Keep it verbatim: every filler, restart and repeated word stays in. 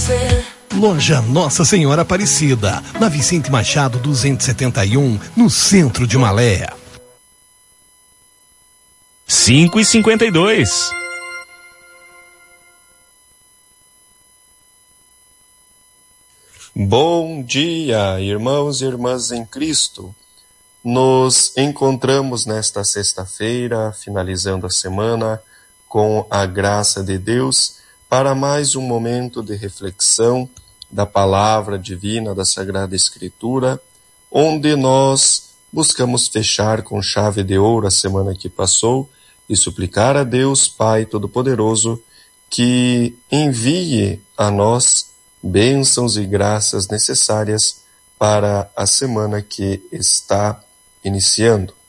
você. Loja Nossa Senhora Aparecida, na Vicente Machado duzentos e setenta e um, no centro de Malé. cinco e cinquenta e dois. Bom dia, irmãos e irmãs em Cristo. Nos encontramos nesta sexta-feira, finalizando a semana, com a graça de Deus, para mais um momento de reflexão da palavra divina da Sagrada Escritura, onde nós buscamos fechar com chave de ouro a semana que passou e suplicar a Deus, Pai Todo-Poderoso, que envie a nós bênçãos e graças necessárias para a semana que está iniciando.